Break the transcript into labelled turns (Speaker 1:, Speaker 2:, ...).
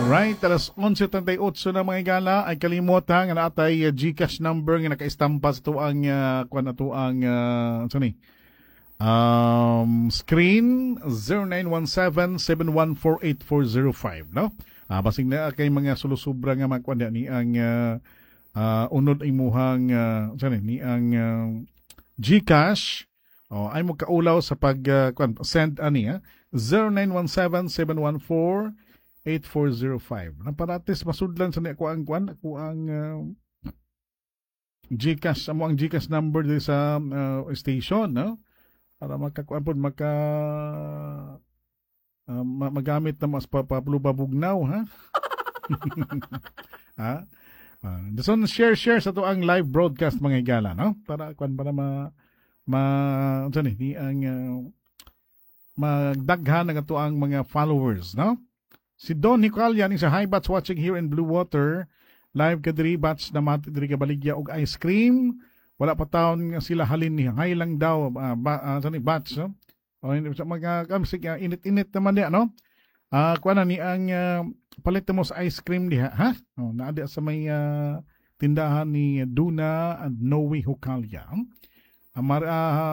Speaker 1: Right, alas 11:38 na mga igala ay kalimot ha nga natay GCash number nga nakaistampa sa tuang kuan na tuang screen 0917-714-8405 no. Basing na kay mga sulusubra nga magkuan ni ang unod imuhang ni ang GCash ay mo kaulaw sa pag send ani 0917-714-8405. Naparates masudlan sa ako ang GCash amo ang GCash number di sa station no para makakuan pod magamit na mas papalubabugnaw ha. Ha? So share sa to ang live broadcast mga igala no para ni ang magdaghan ng ato ang mga followers, no? Si Don Nicolia ni sa High Bats watching here in Blue Water. Live ka diri bats na mati diri ka baligya og ice cream. Wala pa taon nga sila halin ni hay lang daw bats, no? O mga kamsig init-init naman niya, no? Kuan na ni ang palit mo sa ice cream diha, ha? Naadi sa may tindahan ni Duna and Noe Hukalia.